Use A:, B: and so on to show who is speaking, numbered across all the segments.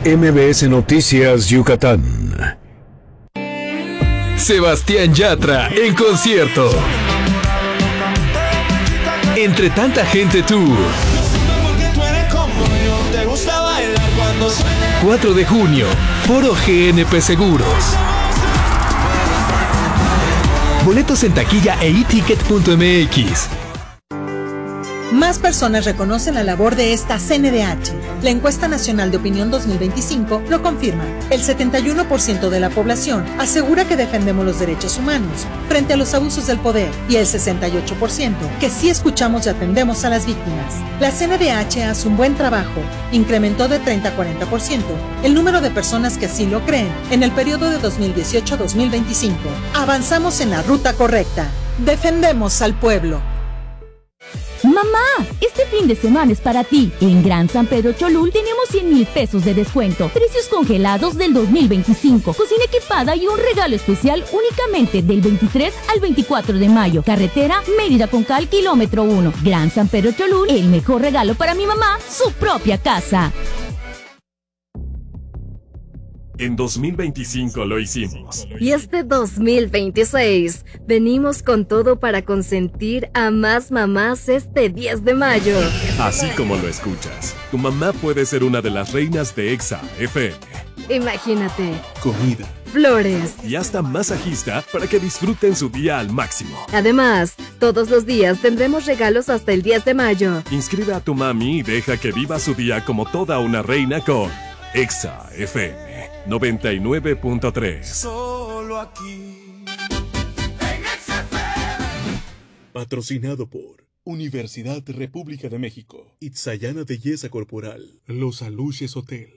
A: MBS Noticias Yucatán.
B: Sebastián Yatra en concierto. Entre tanta gente tour. 4 de junio, Foro GNP Seguros. Boletos en taquilla e eticket.mx.
C: Más personas reconocen la labor de esta CNDH. La encuesta nacional de opinión 2025 lo confirma. El 71% de la población asegura que defendemos los derechos humanos frente a los abusos del poder y el 68% que sí escuchamos y atendemos a las víctimas. La CNDH hace un buen trabajo. Incrementó de 30 a 40% el número de personas que así lo creen en el periodo de 2018 a 2025. Avanzamos en la ruta correcta. Defendemos al pueblo.
D: Mamá, este fin de semana es para ti. En Gran San Pedro Cholul tenemos 100,000 pesos de descuento. Precios congelados del 2025. Cocina equipada y un regalo especial únicamente del 23 al 24 de mayo. Carretera Mérida-Concal, kilómetro 1. Gran San Pedro Cholul, el mejor regalo para mi mamá, su propia casa.
E: En 2025 lo hicimos.
F: Y este 2026 venimos con todo para consentir a más mamás este 10 de mayo.
E: Así como lo escuchas, tu mamá puede ser una de las reinas de Exa FM.
F: Imagínate.
E: Comida,
F: flores
E: y hasta masajista para que disfruten su día al máximo.
F: Además, todos los días tendremos regalos hasta el 10 de mayo.
E: Inscribe a tu mami y deja que viva su día como toda una reina con Exa FM 99.3.
G: Solo aquí.
H: Patrocinado por Universidad República de México, Itzayana Belleza Corporal, Los Aluches Hotel.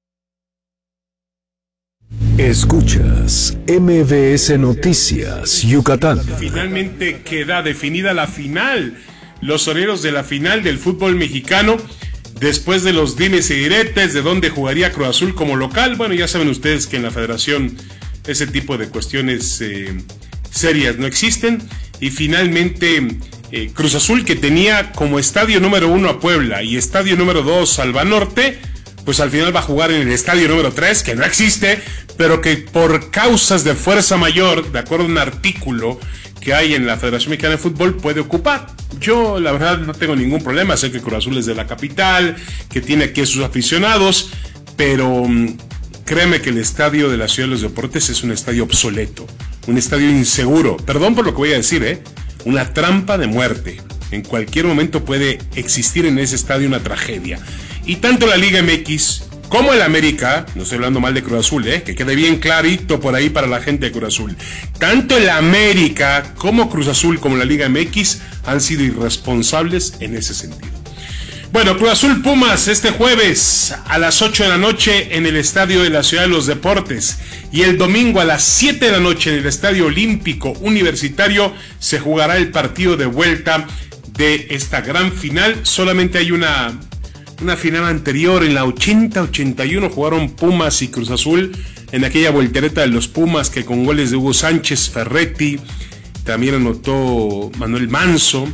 A: Escuchas MBS Noticias Yucatán.
I: Finalmente queda definida la final. Los horarios de la final del fútbol mexicano. Después de los dimes y diretes de dónde jugaría Cruz Azul como local, bueno, ya saben ustedes que en la federación ese tipo de cuestiones serias no existen. Y finalmente Cruz Azul, que tenía como estadio número 1 a Puebla y estadio número 2 al Banorte, pues al final va a jugar en el estadio número 3, que no existe, pero que por causas de fuerza mayor, de acuerdo a un artículo que hay en la Federación Mexicana de Fútbol, puede ocupar. Yo la verdad no tengo ningún problema, sé que Cruz Azul es de la capital, que tiene aquí a sus aficionados, pero créeme que el estadio de la Ciudad de los Deportes es un estadio obsoleto, un estadio inseguro, perdón por lo que voy a decir, una trampa de muerte. En cualquier momento puede existir en ese estadio una tragedia. Y tanto la Liga MX como el América, no estoy hablando mal de Cruz Azul, que quede bien clarito por ahí para la gente de Cruz Azul, tanto el América como Cruz Azul como la Liga MX han sido irresponsables en ese sentido. Bueno, Cruz Azul Pumas este jueves a las 8 de la noche en el Estadio de la Ciudad de los Deportes, y el domingo a las 7 de la noche en el Estadio Olímpico Universitario se jugará el partido de vuelta de esta gran final. Solamente hay una final anterior, en la 80-81 jugaron Pumas y Cruz Azul, en aquella voltereta de los Pumas que con goles de Hugo Sánchez, Ferretti, también anotó Manuel Manso,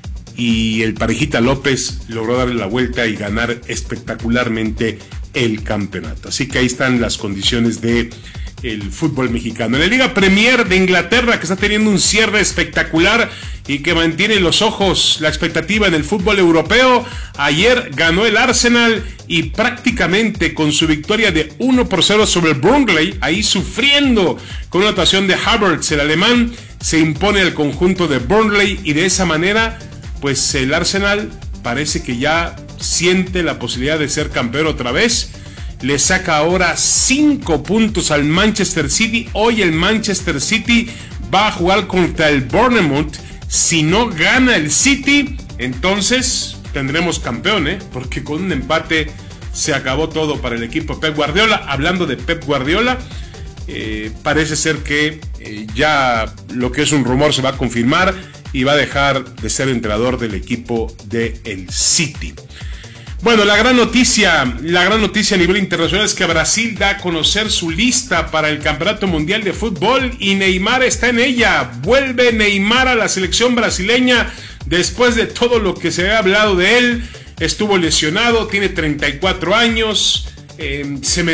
I: y el Parejita López logró darle la vuelta y ganar espectacularmente el campeonato. Así que ahí están las condiciones de el fútbol mexicano. En la Liga Premier de Inglaterra, que está teniendo un cierre espectacular y que mantiene los ojos, la expectativa en el fútbol europeo, ayer ganó el Arsenal y prácticamente con su victoria de 1-0 sobre el Burnley, ahí sufriendo con una actuación de Havertz, el alemán, se impone al conjunto de Burnley, y de esa manera pues el Arsenal parece que ya siente la posibilidad de ser campeón otra vez. Le saca ahora 5 puntos al Manchester City. Hoy el Manchester City va a jugar contra el Bournemouth. Si no gana el City, entonces tendremos campeón, porque con un empate se acabó todo para el equipo de Pep Guardiola. Hablando de Pep Guardiola, parece ser que ya lo que es un rumor se va a confirmar y va a dejar de ser entrenador del equipo del City. Bueno, la gran noticia a nivel internacional es que Brasil da a conocer su lista para el Campeonato Mundial de Fútbol y Neymar está en ella. Vuelve Neymar a la selección brasileña después de todo lo que se ha hablado de él. Estuvo lesionado, tiene 34 años, se